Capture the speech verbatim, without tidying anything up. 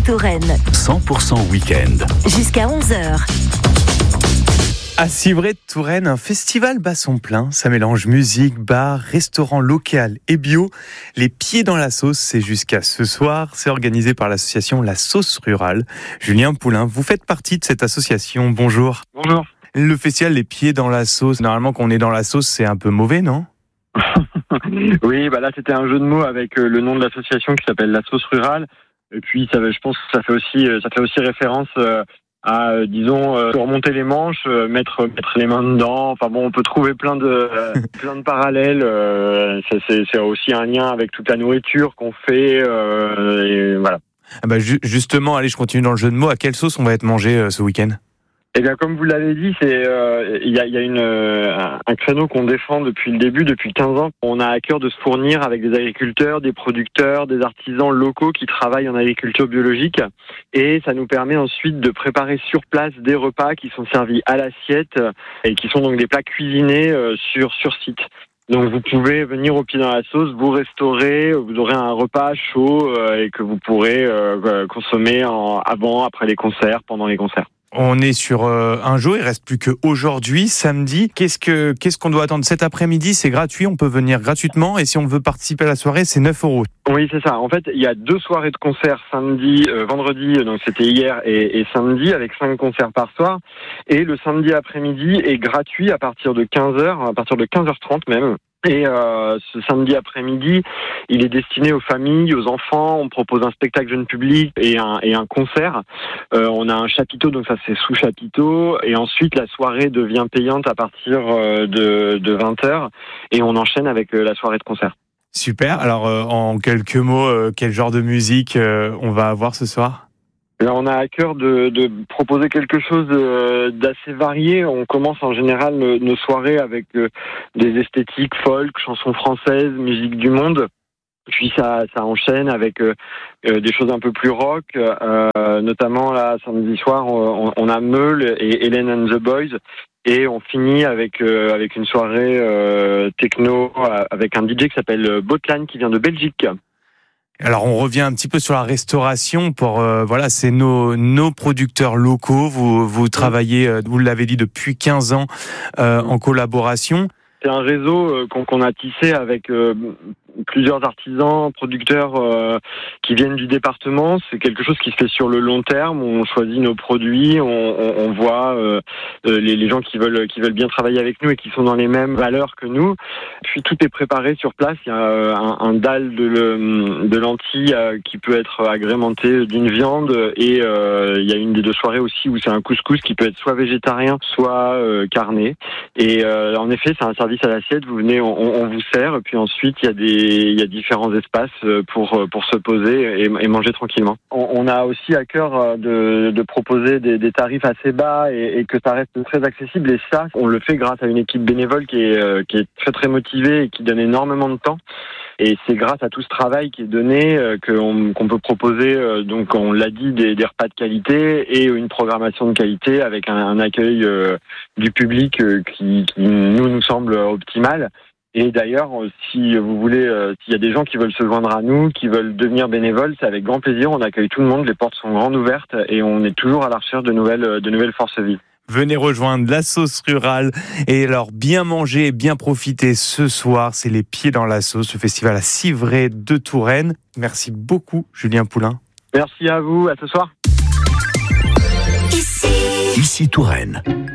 Touraine. cent pour cent week-end. Jusqu'à onze heures. À Civray-Touraine, un festival bat son plein. Ça mélange musique, bar, restaurant local et bio. Les pieds dans la sauce, c'est jusqu'à ce soir. C'est organisé par l'association La Sauce Rurale. Julien Poulain, vous faites partie de cette association. Bonjour. Bonjour. Le festival Les pieds dans la sauce, normalement quand on est dans la sauce, c'est un peu mauvais, non ? Oui, bah là c'était un jeu de mots avec le nom de l'association qui s'appelle La Sauce Rurale. Et puis ça, je pense que ça fait aussi, ça fait aussi référence à, disons, remonter les manches, mettre, mettre les mains dedans. Enfin bon, on peut trouver plein de, plein de parallèles. Ça, c'est, c'est aussi un lien avec toute la nourriture qu'on fait. Et voilà. Ah bah ju- justement, allez, je continue dans le jeu de mots. À quelle sauce on va être mangé euh, ce week-end ? Eh bien, comme vous l'avez dit, c'est euh, il y a, y a une, euh, un créneau qu'on défend depuis le début, depuis quinze ans. On a à cœur de se fournir avec des agriculteurs, des producteurs, des artisans locaux qui travaillent en agriculture biologique. Et ça nous permet ensuite de préparer sur place des repas qui sont servis à l'assiette et qui sont donc des plats cuisinés euh, sur, sur site. Donc vous pouvez venir au pied dans la sauce, vous restaurer, vous aurez un repas chaud euh, et que vous pourrez euh, consommer en, avant, après les concerts, pendant les concerts. On est sur euh, un jour, il reste plus qu'aujourd'hui, samedi. Qu'est-ce que qu'est-ce qu'on doit attendre cet après-midi ? C'est gratuit, on peut venir gratuitement et si on veut participer à la soirée, c'est neuf euros. Oui, c'est ça. En fait, il y a deux soirées de concerts samedi, euh, vendredi, donc c'était hier, et, et samedi, avec cinq concerts par soir. Et le samedi après-midi est gratuit à partir de quinze heures, à partir de quinze heures trente même. Et euh, ce samedi après-midi, il est destiné aux familles, aux enfants. On propose un spectacle jeune public et un, et un concert. Euh, on a un chapiteau, donc ça c'est sous chapiteau. Et ensuite, la soirée devient payante à partir de, de vingt heures. Et on enchaîne avec la soirée de concert. Super. Alors, euh, en quelques mots, euh, quel genre de musique euh, on va avoir ce soir ? Là, on a à cœur de, de proposer quelque chose de, d'assez varié. On commence en général nos, nos soirées avec euh, des esthétiques folk, chansons françaises, musique du monde. Puis ça, ça enchaîne avec euh, euh, des choses un peu plus rock. Euh, notamment là, samedi soir, on, on a Meule et Hélène and the Boys. Et on finit avec euh, avec une soirée euh, techno avec un D J qui s'appelle Botlan qui vient de Belgique. Alors on revient un petit peu sur la restauration. Pour euh, voilà, c'est nos nos producteurs locaux. Vous vous travaillez, euh, vous l'avez dit, depuis quinze ans euh, en collaboration. C'est un réseau euh, qu'on, qu'on a tissé avec euh, plusieurs artisans, producteurs euh, qui viennent du département. C'est quelque chose qui se fait sur le long terme. On choisit nos produits, on, on, on voit euh, les, les gens qui veulent qui veulent bien travailler avec nous et qui sont dans les mêmes valeurs que nous. Puis tout est préparé sur place. Il y a un, un dalle de, le, de lentilles euh, qui peut être agrémenté d'une viande et euh, il y a une des deux soirées aussi où c'est un couscous qui peut être soit végétarien, soit euh, carné. Et euh, en effet, c'est un service à l'assiette. Vous venez, on, on vous sert, et puis ensuite il y a des il y a différents espaces pour pour se poser et, et manger tranquillement. On, on a aussi à cœur de, de proposer des, des tarifs assez bas et, et que ça reste très accessible. Et ça, on le fait grâce à une équipe bénévole qui est qui est très très motivée et qui donne énormément de temps. Et c'est grâce à tout ce travail qui est donné euh, qu'on, qu'on peut proposer, euh, donc on l'a dit, des, des repas de qualité et une programmation de qualité avec un, un accueil euh, du public euh, qui, qui nous nous semble optimal. Et d'ailleurs, si vous voulez, euh, s'il y a des gens qui veulent se joindre à nous, qui veulent devenir bénévoles, c'est avec grand plaisir. On accueille tout le monde, les portes sont grandes ouvertes et on est toujours à la recherche de nouvelles, de nouvelles forces vives. Venez rejoindre La Sauce Rurale et alors bien manger et bien profiter ce soir. C'est les pieds dans la sauce, le festival à Civray de Touraine. Merci beaucoup, Julien Poulain. Merci à vous, à ce soir. Ici, Ici Touraine.